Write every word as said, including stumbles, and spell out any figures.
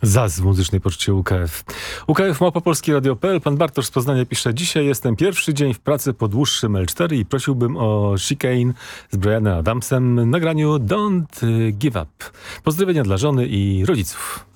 Zaz w muzycznej poczcie U K F. U K F Małopolski Radio kropka p l. Pan Bartosz z Poznania pisze: dzisiaj jestem pierwszy dzień w pracy po dłuższym L cztery i prosiłbym o Chicane z Bryanem Adamsem w nagraniu Don't Give Up. Pozdrowienia dla żony i rodziców.